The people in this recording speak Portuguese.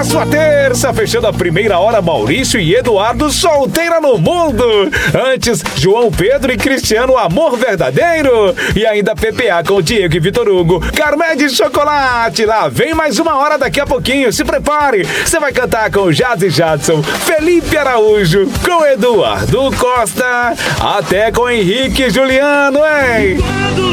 próxima terça, fechando a primeira hora, Maurício e Eduardo, Solteira no Mundo. Antes, João Pedro e Cristiano, Amor Verdadeiro. E ainda PPA com Diego e Vitor Hugo, Carmé de Chocolate. Lá vem mais uma hora daqui a pouquinho, se prepare. Você vai cantar com Jazz e Jadson, Felipe Araújo, com Eduardo Costa, até com Henrique e Juliano, hein?